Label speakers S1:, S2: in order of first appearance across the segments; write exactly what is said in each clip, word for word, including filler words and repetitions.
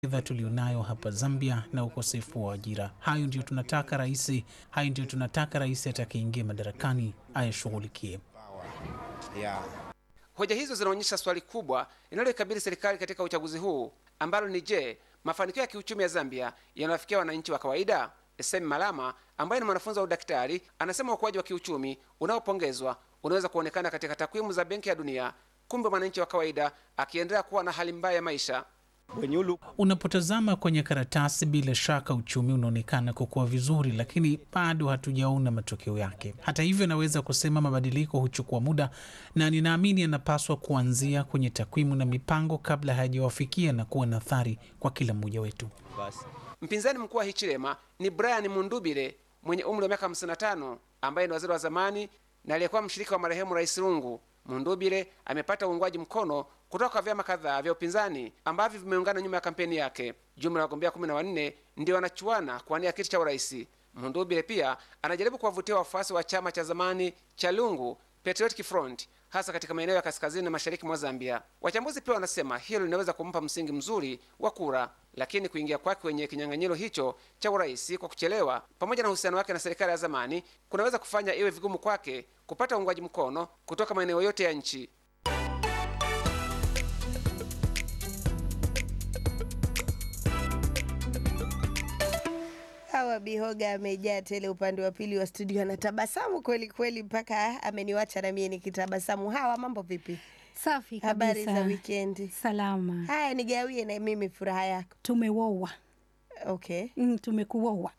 S1: fedha tulionayo hapa Zambia na ukosefu wa ajira. Hayo ndio tunataka rais, hayo ndio tunataka rais atakayeingia madarakani ayashughulikie.
S2: Yeah. Hoja hizo zinaonyesha swali kubwa linaloikabili serikali katika uchaguzi huu, ambalo ni je, mafanikio ya kiuchumi ya Zambia yanawafikia wananchi wa kawaida? Semi Malama ambaye ni mwanafunzi wa udaktari anasema ukuaji wa kiuchumi unaopongezwa unaweza kuonekana katika takwimu za Benki ya Dunia, kumbe mwananchi wa kawaida akiendelea kuwa na hali mbaya ya maisha.
S1: Unapotazama kwenye karatasi, bila shaka uchumi unaonekana kukua vizuri, lakini bado hatujaona matokeo yake. Hata hivyo, naweza kusema mabadiliko huchukua muda, na ninaamini yanapaswa kuanzia kwenye takwimu na mipango kabla hayajawafikia na kuwa na athari kwa kila mmoja wetu.
S2: Mpinzani mkuu wa Hichilema ni Brian Mundubile mwenye umri wa miaka hamsini na tano ambaye ni waziri wa zamani na aliyekuwa mshirika wa marehemu Rais Lungu. Mundubile amepata uungwaji mkono kutoka kwa vyama kadhaa vya upinzani ambavyo vimeungana nyuma ya kampeni yake. Jumla ya wagombea kumi na wanne ndio wanachuana kuwania kiti cha urais. Mundubile pia anajaribu kuwavutia wafuasi wa chama cha zamani cha Lungu, Patriotic Front, hasa katika maeneo ya kaskazini na mashariki mwa Zambia. Wachambuzi pia wanasema hilo linaweza kumpa msingi mzuri wa kura, lakini kuingia kwake kwenye kinyang'anyiro hicho cha urais kwa kuchelewa, pamoja na uhusiano wake na serikali ya zamani, kunaweza kufanya iwe vigumu kwake kupata uungwaji mkono kutoka maeneo yote ya nchi.
S3: Hawa Bihoga amejaa tele upande wa pili wa studio, anatabasamu kweli kweli mpaka ameniwacha na mimi nikitabasamu. Hawa, mambo vipi?
S4: Safi kabisa.
S3: Habari za weekend?
S4: Salama.
S3: Haya, nigawie na mimi furaha yako.
S4: Tumewoa.
S3: Okay.
S4: Mm, tumekuoa.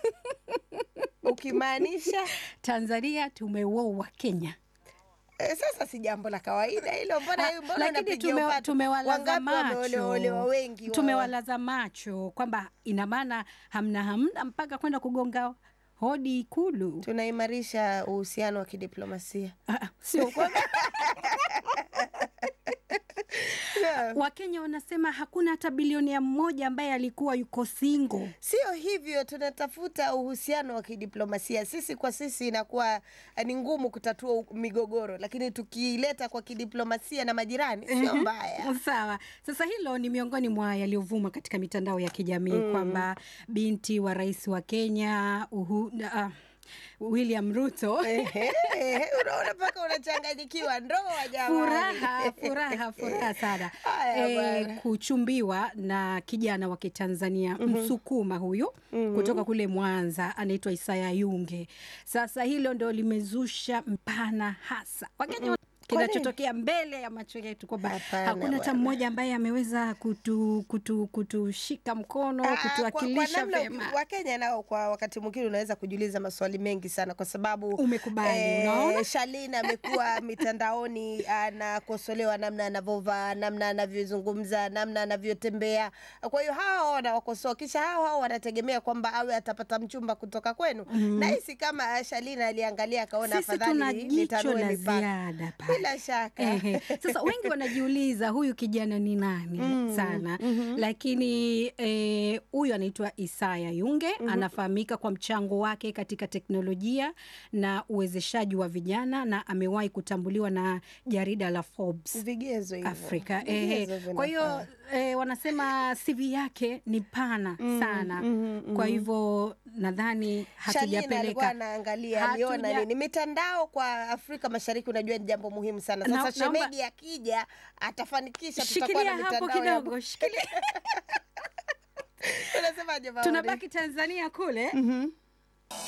S3: Ukimaanisha
S4: Tanzania tumewoa Kenya.
S3: E, sasa si jambo la kawaida hilo. Mbona hiyo mbona
S4: unapigia tumewalaza macho.
S3: Wengi
S4: tumewalaza macho kwamba ina maana hamna hamna mpaka kwenda kugonga hodi Ikulu.
S3: Tunaimarisha uhusiano wa kidiplomasia.
S4: Ah, sio kwamba Wakenya wanasema hakuna hata bilionia mmoja ambaye alikuwa yuko single.
S3: Sio hivyo, tunatafuta uhusiano wa kidiplomasia. Sisi kwa sisi inakuwa ni ngumu kutatua migogoro, lakini tukileta kwa kidiplomasia na majirani sio mbaya.
S4: Sawa. Sasa hilo ni miongoni mwa yaliyovuma katika mitandao ya kijamii mm. kwamba binti wa rais wa Kenya uhu, uh, William Ruto
S3: ehe ehe, unaona paka unachanganyikiwa. Ndoa jamani,
S4: furaha furaha furaha sana e, kuchumbiwa na kijana wa Kitanzania mm -hmm. Msukuma huyu mm -hmm. kutoka kule Mwanza, anaitwa Isaya Yunge. Sasa hilo ndio limezusha mpana hasa Wakenya mm -hmm. kinachotokea mbele ya macho yetu kwamba hakuna hata mmoja ambaye ameweza kutu kutu kutushika mkono, kutuwakilisha vema.
S3: Wakenya nao kwa wakati mwingine unaweza kujiuliza maswali mengi sana, kwa sababu
S4: umekubali
S3: eh,
S4: unaona
S3: Shalina amekuwa mitandaoni anakosolewa namna anavovaa, namna anavyozungumza, namna anavyotembea. Kwa hiyo hao wanawakosoa, kisha hao hao wanategemea kwamba awe atapata mchumba kutoka kwenu. Mm -hmm. Na hisi kama Shalina aliangalia akaona afadhali nitanue mipaka. Bila shaka.
S4: Ehe. Sasa wengi wanajiuliza huyu kijana ni nani mm, sana mm -hmm. Lakini eh, huyu anaitwa Isaya Yunge mm -hmm. Anafahamika kwa mchango wake katika teknolojia na uwezeshaji wa vijana, na amewahi kutambuliwa na jarida la Forbes
S3: Vigezo hivyo
S4: Afrika. Ehe. Kwa hiyo eh, wanasema C V yake ni pana mm, sana mm -hmm. Kwa hivyo nadhani hatujapeleka.
S3: Alikuwa anaangalia aliona hatuja... nini mitandao kwa Afrika Mashariki, unajua ni jambo muhimu sana. Sasa na, shemegi akija atafanikisha, tutakuwa na mitandao
S4: kidogo. Shikilia.
S3: Unasemaje baba?
S4: Tunabaki Tanzania kule.
S3: Mhm.